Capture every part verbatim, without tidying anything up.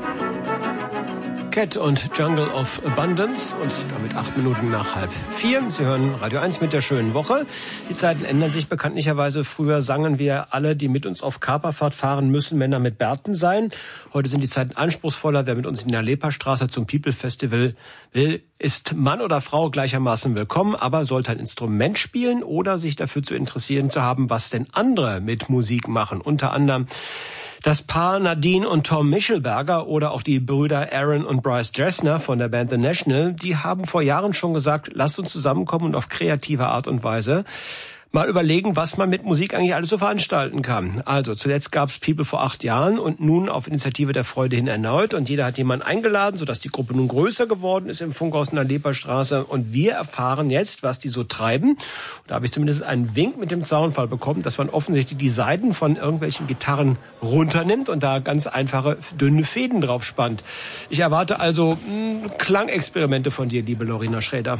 Cat und Jungle of Abundance und damit acht Minuten nach halb vier. Sie hören Radio eins mit der schönen Woche. Die Zeiten ändern sich bekanntlicherweise. Früher sangen wir alle, die mit uns auf Kaperfahrt fahren, müssen Männer mit Bärten sein. Heute sind die Zeiten anspruchsvoller. Wer mit uns in der Leperstraße zum People Festival will, ist Mann oder Frau gleichermaßen willkommen, aber sollte ein Instrument spielen oder sich dafür zu interessieren zu haben, was denn andere mit Musik machen. Unter anderem das Paar Nadine und Tom Michelberger oder auch die Brüder Aaron und Bryce Dresner von der Band The National, die haben vor Jahren schon gesagt, lasst uns zusammenkommen und auf kreative Art und Weise mal überlegen, was man mit Musik eigentlich alles so veranstalten kann. Also zuletzt gab's People vor acht Jahren und nun auf Initiative der Freude hin erneut. Und jeder hat jemanden eingeladen, sodass die Gruppe nun größer geworden ist im Funkhaus in der Leperstraße. Und wir erfahren jetzt, was die so treiben. Und da habe ich zumindest einen Wink mit dem Zaunfall bekommen, dass man offensichtlich die Saiten von irgendwelchen Gitarren runternimmt und da ganz einfache, dünne Fäden drauf spannt. Ich erwarte also mh, Klangexperimente von dir, liebe Lorena Schrader.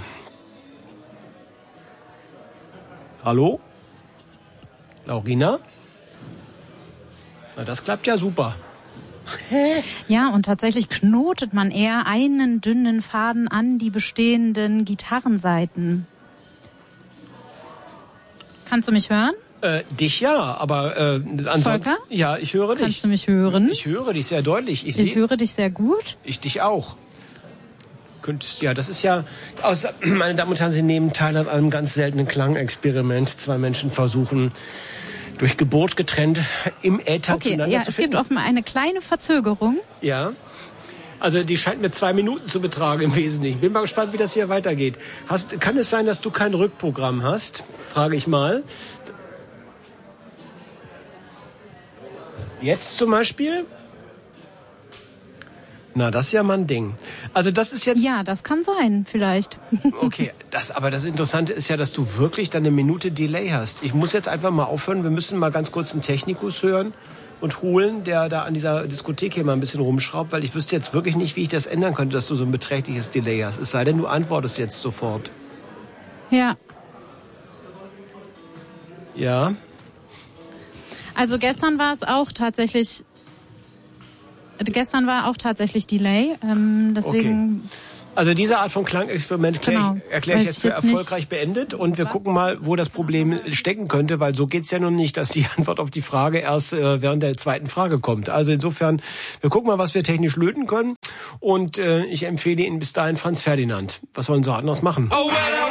Hallo? Laurina? Na, das klappt ja super. Ja, und tatsächlich knotet man eher einen dünnen Faden an die bestehenden Gitarrensaiten. Kannst du mich hören? Äh, dich ja, aber äh, ansonsten... Volker? Ja, ich höre dich. Kannst du mich hören? Ich höre dich sehr deutlich. Ich, ich höre dich sehr gut. Ich dich auch. Ja, das ist ja, aus, meine Damen und Herren, Sie nehmen teil an einem ganz seltenen Klangexperiment. Zwei Menschen versuchen, durch Geburt getrennt, im Äther okay, zueinander ja, zu finden. Es gibt offenbar eine kleine Verzögerung. Ja, also die scheint mir zwei Minuten zu betragen im Wesentlichen. Bin mal gespannt, wie das hier weitergeht. Hast, kann es sein, dass du kein Rückprogramm hast? Frage ich mal. Jetzt zum Beispiel? Na, das ist ja mal ein Ding. Also das ist jetzt... Ja, das kann sein, vielleicht. Okay, das, aber das Interessante ist ja, dass du wirklich dann eine Minute Delay hast. Ich muss jetzt einfach mal aufhören. Wir müssen mal ganz kurz einen Technikus hören und holen, der da an dieser Diskothek hier mal ein bisschen rumschraubt, weil ich wüsste jetzt wirklich nicht, wie ich das ändern könnte, dass du so ein beträchtliches Delay hast. Es sei denn, du antwortest jetzt sofort. Ja. Ja. Also gestern war es auch tatsächlich... Gestern war auch tatsächlich Delay, ähm, deswegen... Okay. Also diese Art von Klangexperiment genau. erkläre ich jetzt für erfolgreich beendet und wir gucken mal, wo das Problem stecken könnte, weil so geht's ja nun nicht, dass die Antwort auf die Frage erst äh, während der zweiten Frage kommt. Also insofern, wir gucken mal, was wir technisch löten können und äh, ich empfehle Ihnen bis dahin Franz Ferdinand. Was sollen Sie anderes machen? Oh, well,